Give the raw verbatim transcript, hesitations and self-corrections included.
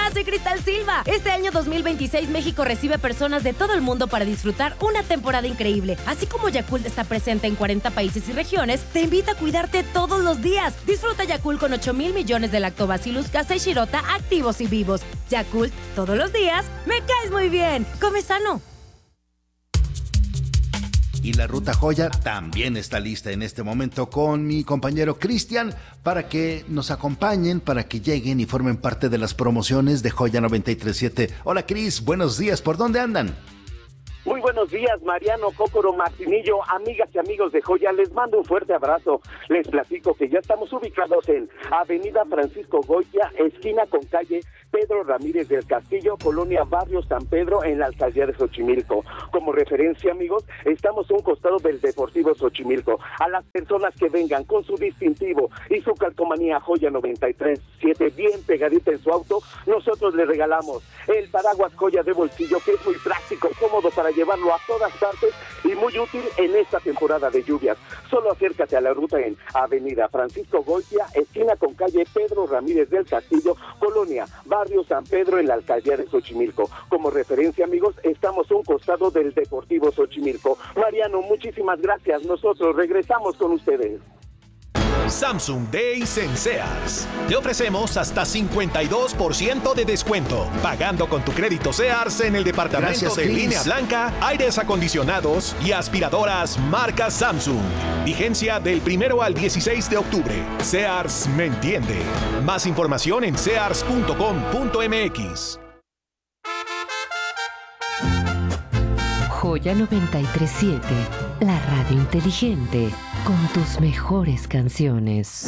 Hola, soy Cristal Silva. Este año dos mil veintiséis México recibe personas de todo el mundo para disfrutar una temporada increíble. Así como Yakult está presente en cuarenta países y regiones, te invita a cuidarte todos los días. Disfruta Yakult con ocho mil millones de Lactobacillus casei shirota activos y vivos. Yakult, todos los días, me caes muy bien. Come sano. Y la Ruta Joya también está lista en este momento con mi compañero Cristian para que nos acompañen, para que lleguen y formen parte de las promociones de Joya noventa y tres punto siete. Hola Cris, buenos días, ¿por dónde andan? Muy buenos días, Mariano, Cócoro, Martinillo, amigas y amigos de Joya, les mando un fuerte abrazo. Les platico que ya estamos ubicados en Avenida Francisco Goya, esquina con calle Pedro Ramírez del Castillo, Colonia Barrio San Pedro, en la alcaldía de Xochimilco. Como referencia, amigos, estamos a un costado del Deportivo Xochimilco. A las personas que vengan con su distintivo y su calcomanía Joya noventa y tres punto siete bien pegadita en su auto, nosotros le regalamos el paraguas Joya de bolsillo, que es muy práctico, cómodo para llevarlo a todas partes y muy útil en esta temporada de lluvias. Solo acércate a la ruta en Avenida Francisco Goya, esquina con calle Pedro Ramírez del Castillo, Colonia Barrio San Pedro, en la alcaldía de Xochimilco. Como referencia, amigos, estamos a un costado del Deportivo Xochimilco. Mariano, muchísimas gracias. Nosotros regresamos con ustedes. Samsung Days en Sears. Te ofrecemos hasta cincuenta y dos por ciento de descuento. Pagando con tu crédito Sears en el departamento Gracias, de Chris. línea blanca, aires acondicionados y aspiradoras marca Samsung. Vigencia del primero al dieciséis de octubre. Sears me entiende. Más información en sears punto com punto m x. Joya noventa y tres punto siete, la radio inteligente con tus mejores canciones.